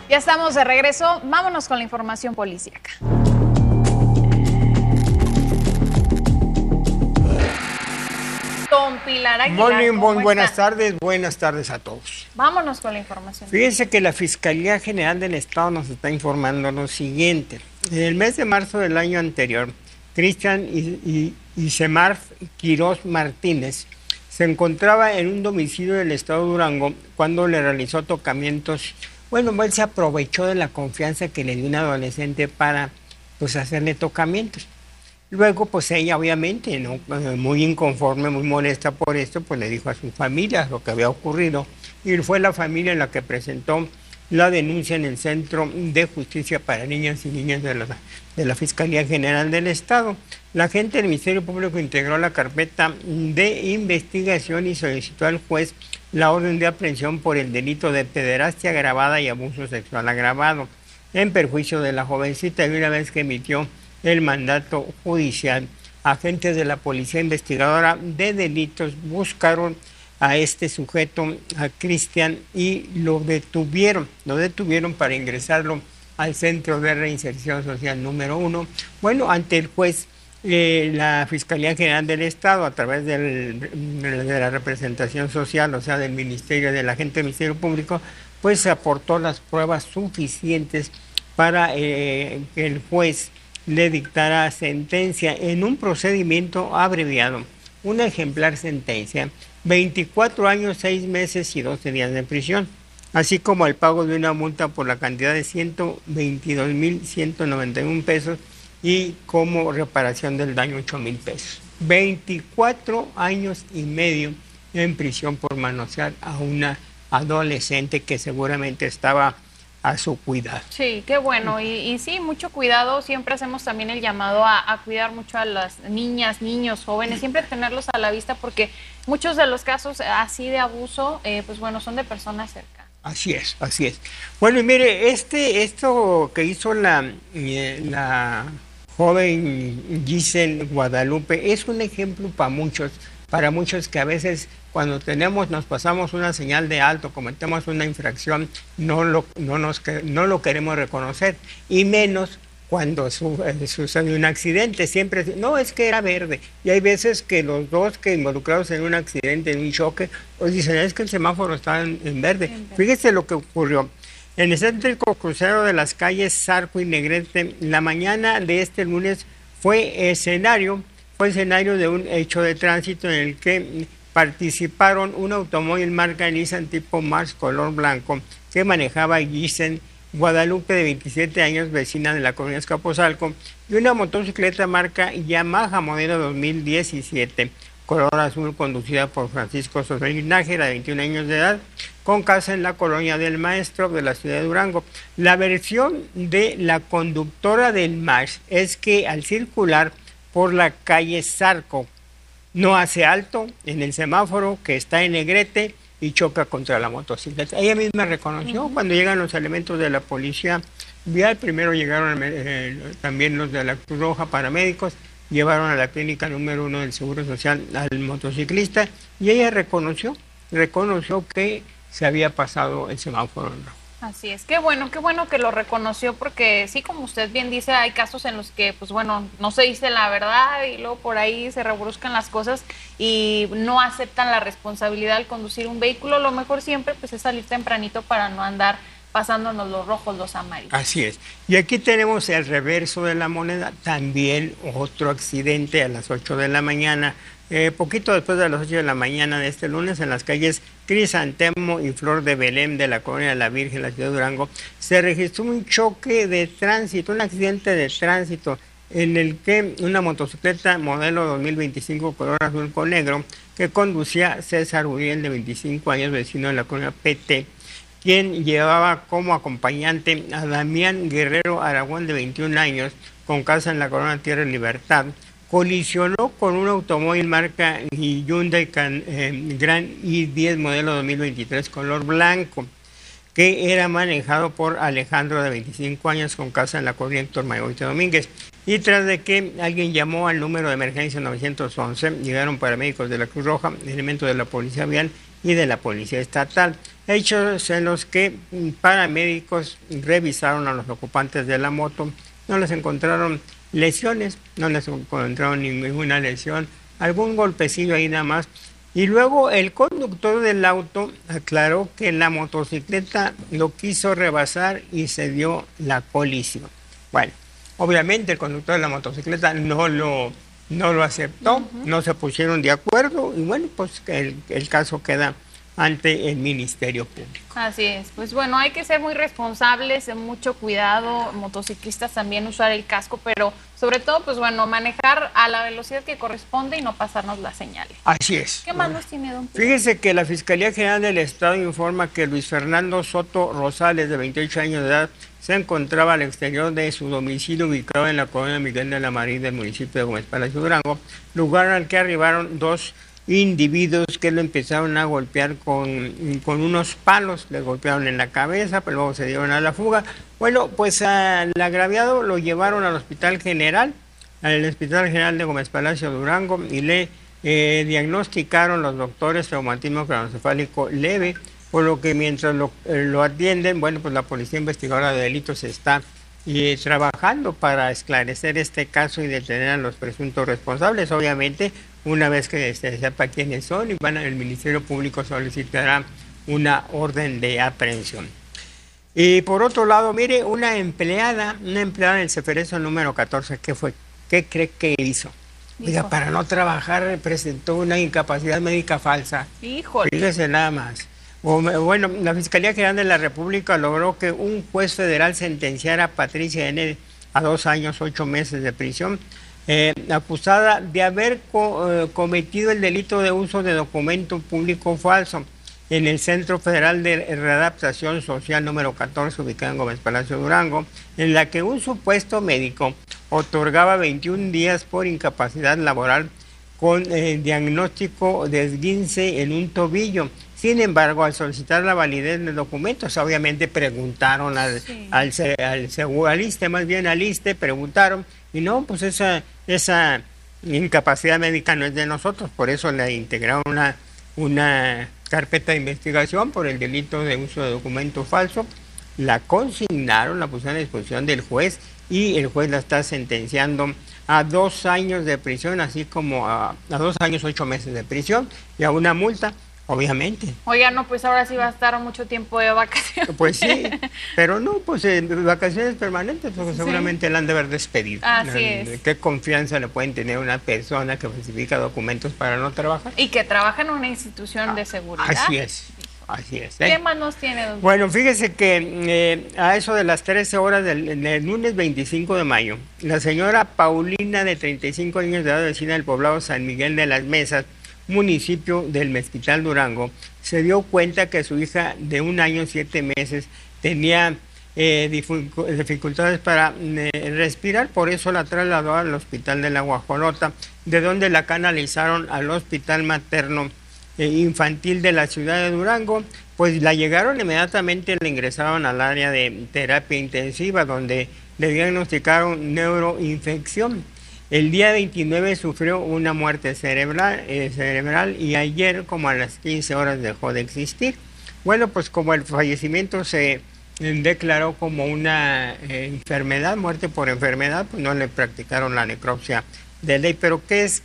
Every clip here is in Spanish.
Ya estamos de regreso, vámonos con la información policíaca. Don Pilar Aguilar, Muy buenas tardes a todos. Vámonos con la información. Fíjense que la Fiscalía General del Estado nos está informando lo siguiente. En el mes de marzo del año anterior, Cristian Isemar Quirós Martínez se encontraba en un domicilio del estado de Durango cuando le realizó tocamientos. Bueno, él se aprovechó de la confianza que le dio un adolescente para hacerle tocamientos. Luego, ella obviamente, ¿no?, muy inconforme, muy molesta por esto, le dijo a su familia lo que había ocurrido, y fue la familia la que presentó la denuncia en el Centro de Justicia para Niñas y Niños de la Fiscalía General del Estado. La agente del Ministerio Público integró la carpeta de investigación y solicitó al juez la orden de aprehensión por el delito de pederastia agravada y abuso sexual agravado en perjuicio de la jovencita, y una vez que emitió el mandato judicial, agentes de la Policía Investigadora de Delitos buscaron a este sujeto, a Cristian, y lo detuvieron para ingresarlo al Centro de Reinserción Social número 1. Bueno, ante el juez, la Fiscalía General del Estado, a través de la representación social, o sea, del Ministerio, del agente del Ministerio Público, aportó las pruebas suficientes para que el juez le dictara sentencia en un procedimiento abreviado, una ejemplar sentencia, 24 años, 6 meses y 12 días de prisión, así como el pago de una multa por la cantidad de 122,191 pesos y como reparación del daño 8,000 pesos. 24 años y medio en prisión por manosear a una adolescente que seguramente estaba a su cuidado. Sí, qué bueno, y sí, mucho cuidado. Siempre hacemos también el llamado a cuidar mucho a las niñas, niños, jóvenes, siempre tenerlos a la vista, porque muchos de los casos así de abuso, son de personas cercanas. Así es. Bueno, y mire, esto que hizo la joven Giselle Guadalupe es un ejemplo para muchos que a veces cuando nos pasamos una señal de alto, cometemos una infracción, no lo queremos reconocer, y menos cuando sucede un accidente. Siempre, no, es que era verde, y hay veces que los dos que involucrados en un accidente, en un choque, dicen, es que el semáforo está en verde. Fíjese lo que ocurrió. En el céntrico crucero de las calles Zarco y Negrete, la mañana de este lunes fue escenario de un hecho de tránsito en el que participaron un automóvil marca Nissan tipo March color blanco que manejaba Giselle Guadalupe, de 27 años, vecina de la colonia Escaposalco, y una motocicleta marca Yamaha modelo 2017 color azul, conducida por Francisco Sosaín Nájera, de 21 años de edad, con casa en la colonia del Maestro de la ciudad de Durango. La versión de la conductora del March es que al circular por la calle Zarco no hace alto en el semáforo que está en Negrete y choca contra la motocicleta. Ella misma reconoció. Cuando llegan los elementos de la policía vial, primero llegaron también los de la Cruz Roja, paramédicos, llevaron a la clínica número 1 del Seguro Social al motociclista, y ella reconoció que se había pasado el semáforo en rojo. Así es, qué bueno que lo reconoció, porque sí, como usted bien dice, hay casos en los que, no se dice la verdad y luego por ahí se rebruscan las cosas y no aceptan la responsabilidad al conducir un vehículo. Lo mejor siempre es salir tempranito para no andar pasándonos los rojos, los amarillos. Así es. Y aquí tenemos el reverso de la moneda, también otro accidente a las 8 de la mañana, poquito después de las 8 de la mañana de este lunes, en las calles Crisantemo y Flor de Belén de la colonia de la Virgen, la ciudad de Durango, se registró un choque de tránsito, un accidente de tránsito, en el que una motocicleta modelo 2025 color azul con negro, que conducía César Uriel, de 25 años, vecino de la colonia PT, quien llevaba como acompañante a Damián Guerrero Aragón, de 21 años, con casa en la colonia Tierra y Libertad, colisionó con un automóvil marca Hyundai Grand i10 modelo 2023 color blanco, que era manejado por Alejandro, de 25 años, con casa en la colonia Héctor Mayoite Domínguez. Y tras de que alguien llamó al número de emergencia 911, llegaron paramédicos de la Cruz Roja, elementos de la Policía Vial y de la Policía Estatal. Hechos en los que paramédicos revisaron a los ocupantes de la moto, no les encontraron lesiones, no les encontraron ninguna lesión, algún golpecillo ahí nada más. Y luego el conductor del auto aclaró que la motocicleta lo quiso rebasar y se dio la colisión. Bueno, obviamente el conductor de la motocicleta no lo aceptó, no se pusieron de acuerdo y bueno, pues el caso queda ante el Ministerio Público. Así es, pues bueno, hay que ser muy responsables, mucho cuidado, motociclistas también usar el casco, pero sobre todo, pues bueno, manejar a la velocidad que corresponde y no pasarnos las señales. Así es. ¿Qué más nos tiene, don Pedro? Fíjese que la Fiscalía General del Estado informa que Luis Fernando Soto Rosales, de 28 años de edad, se encontraba al exterior de su domicilio ubicado en la colonia Miguel de la María del municipio de Gómez Palacio Durango, lugar al que arribaron dos individuos que lo empezaron a golpear con unos palos, le golpearon en la cabeza, pero luego se dieron a la fuga. Bueno, pues al agraviado lo llevaron al Hospital General de Gómez Palacio Durango y le diagnosticaron los doctores traumatismo craneoencefálico leve, por lo que mientras lo atienden, bueno, pues la Policía Investigadora de Delitos está trabajando para esclarecer este caso y detener a los presuntos responsables. Obviamente, una vez que se sepa quiénes son, el Ministerio Público solicitará una orden de aprehensión. Y por otro lado, mire, una empleada del Ceferezo número 14, ¿qué cree que hizo? Oiga, para no trabajar presentó una incapacidad médica falsa. Híjole. Fíjese nada más. Bueno, la Fiscalía General de la República logró que un juez federal sentenciara a Patricia N. a 2 años, 8 meses de prisión, acusada de haber cometido el delito de uso de documento público falso en el Centro Federal de Readaptación Social número 14, ubicado en Gómez Palacio Durango, en la que un supuesto médico otorgaba 21 días por incapacidad laboral con diagnóstico de esguince en un tobillo. Sin embargo, al solicitar la validez de documentos, obviamente preguntaron al ISSSTE, más bien al ISSSTE, preguntaron, y no, pues esa incapacidad médica no es de nosotros, por eso le integraron una carpeta de investigación por el delito de uso de documento falso, la consignaron, la pusieron a disposición del juez, y el juez la está sentenciando a 2 años de prisión, así como a 2 años, 8 meses de prisión, y a una multa. Obviamente. Oiga, no, pues ahora sí va a estar mucho tiempo de vacaciones. Pues sí, pero no, pues vacaciones permanentes, porque sí, seguramente la han de haber despedido. Así es. ¿Qué confianza le pueden tener una persona que falsifica documentos para no trabajar? Y que trabaja en una institución de seguridad. Así es. Así es. ¿Qué más nos tiene, don? Bueno, fíjese que a eso de las 13 horas del lunes 25 de mayo, la señora Paulina, de 35 años de edad, vecina del poblado San Miguel de las Mesas, municipio del Mezquital, Durango, se dio cuenta que su hija de 1 año 7 meses tenía dificultades para respirar, por eso la trasladó al hospital de la Guajolota, de donde la canalizaron al hospital materno infantil de la ciudad de Durango. Pues la llegaron inmediatamente, la ingresaron al área de terapia intensiva, donde le diagnosticaron neuroinfección. El día 29 sufrió una muerte cerebral y ayer, como a las 15 horas, dejó de existir. Bueno, pues como el fallecimiento se declaró como una enfermedad, muerte por enfermedad, pues no le practicaron la necropsia de ley. Pero ¿qué es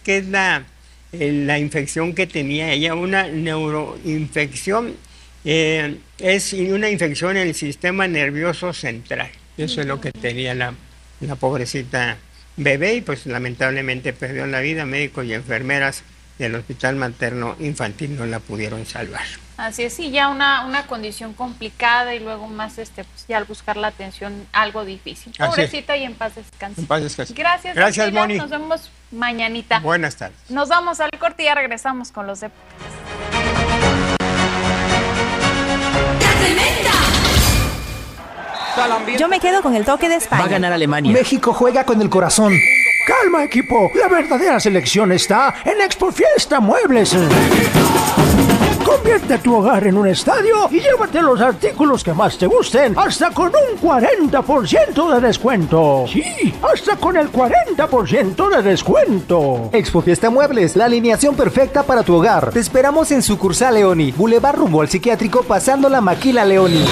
la infección que tenía ella? Una neuroinfección, es una infección en el sistema nervioso central. Eso es lo que tenía la pobrecita bebé, y pues lamentablemente perdió la vida. Médicos y enfermeras del hospital materno infantil no la pudieron salvar. Así es, sí, ya una condición complicada y luego más pues ya al buscar la atención algo difícil. Pobrecita, y en paz descanse. En paz descanse. Gracias, Moni. Nos vemos mañanita. Buenas tardes. Nos vamos al corte y ya regresamos con los deportes. Yo me quedo con el toque de España. Va a ganar Alemania. México juega con el corazón. Calma, equipo. La verdadera selección está en Expo Fiesta Muebles. Convierte tu hogar en un estadio y llévate los artículos que más te gusten hasta con un 40% de descuento. Sí, hasta con el 40% de descuento. Expo Fiesta Muebles, la alineación perfecta para tu hogar. Te esperamos en sucursal Leoni, Boulevard rumbo al psiquiátrico, pasando la Maquila Leoni.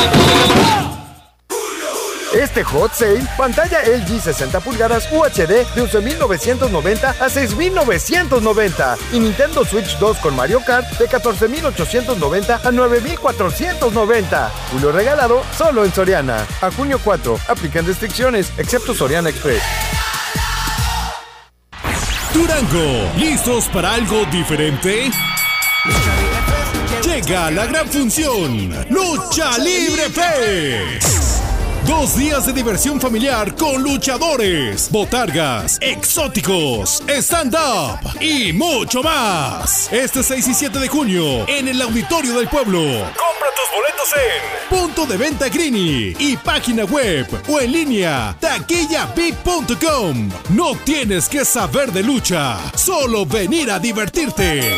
Este Hot Sale, pantalla LG 60 pulgadas UHD de 11,990 a 6,990 y Nintendo Switch 2 con Mario Kart de 14,890 a 9,490. Julio regalado solo en Soriana. A junio 4, aplican restricciones, excepto Soriana Express. Durango, ¿listos para algo diferente? Llega la gran función, Lucha Libre Fest. 2 días de diversión familiar con luchadores, botargas, exóticos, stand-up y mucho más. Este 6 y 7 de junio en el Auditorio del Pueblo. Compra tus boletos en punto de venta Greeny y página web o en línea taquillabig.com. No tienes que saber de lucha, solo venir a divertirte.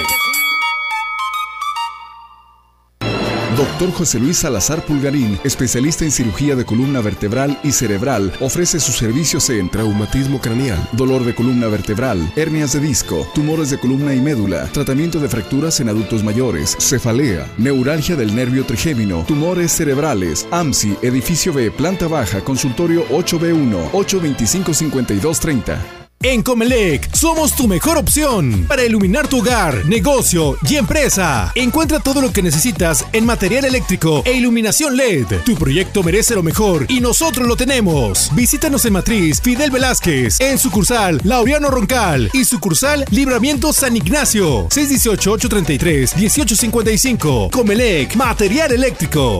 Dr. José Luis Salazar Pulgarín, especialista en cirugía de columna vertebral y cerebral, ofrece sus servicios en traumatismo craneal, dolor de columna vertebral, hernias de disco, tumores de columna y médula, tratamiento de fracturas en adultos mayores, cefalea, neuralgia del nervio trigémino, tumores cerebrales, AMSI, edificio B, planta baja, consultorio 8B1, 825-5230. En Comelec, somos tu mejor opción para iluminar tu hogar, negocio y empresa. Encuentra todo lo que necesitas en material eléctrico e iluminación LED. Tu proyecto merece lo mejor y nosotros lo tenemos. Visítanos en Matriz Fidel Velázquez, en sucursal Laureano Roncal y sucursal Libramiento San Ignacio. 618-833-1855. Comelec, material eléctrico.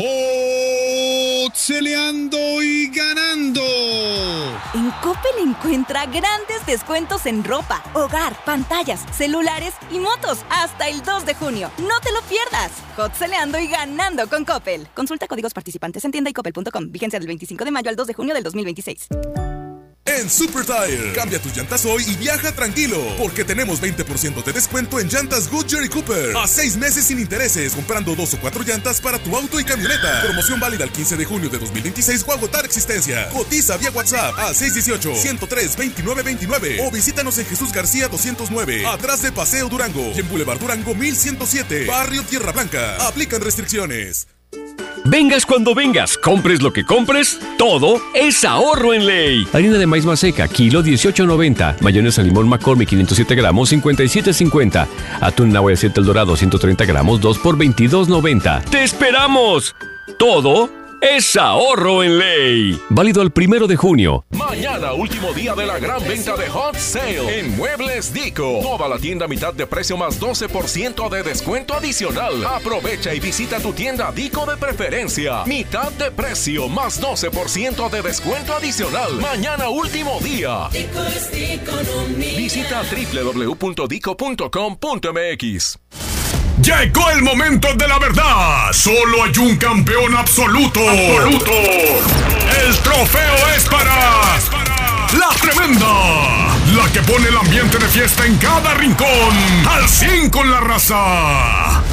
Celeando y ganando. En Coppel encuentra grandes descuentos en ropa, hogar, pantallas, celulares y motos hasta el 2 de junio. No te lo pierdas. Hot celeando y ganando con Coppel. Consulta códigos participantes en tienda y coppel.com. Vigencia del 25 de mayo al 2 de junio del 2026. En Super Tire, cambia tus llantas hoy y viaja tranquilo, porque tenemos 20% de descuento en llantas Goodyear y Cooper a 6 meses sin intereses, comprando 2 o 4 llantas para tu auto y camioneta. Promoción válida el 15 de junio de 2026 o agotar existencia. Cotiza vía WhatsApp a 618-103-2929 o visítanos en Jesús García 209, atrás de Paseo Durango, y en Boulevard Durango 1107, Barrio Tierra Blanca. Aplican restricciones. Vengas cuando vengas, compres lo que compres, todo es ahorro en Ley. Harina de maíz maseca, kilo 18.90. Mayonesa limón McCormick 507 gramos, 57.50. Atún en agua de aceite El Dorado, 130 gramos, 2 por 22.90. ¡Te esperamos! Todo es ahorro en Ley. Válido el 1 de junio. Mañana, último día de la gran venta de Hot Sale en Muebles Dico. Toda la tienda a mitad de precio más 12% de descuento adicional. Aprovecha y visita tu tienda Dico de preferencia. Mitad de precio más 12% de descuento adicional. Mañana, último día. Dico es economía. Visita www.dico.com.mx. Llegó el momento de la verdad. Solo hay un campeón absoluto. El trofeo es para La Tremenda, la que pone el ambiente de fiesta en cada rincón. Al 100 con la raza.